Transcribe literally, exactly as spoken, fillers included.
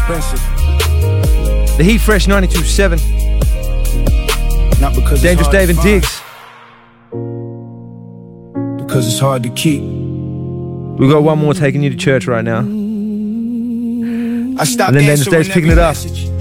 expensive. The Heat Fresh ninety-two point seven. Not because Dangerous it's hard Dave and to Diggs. find, because it's hard to keep. We got one more taking you to church right now. I stopped And then Dangerous answering Dave's picking every it up. message.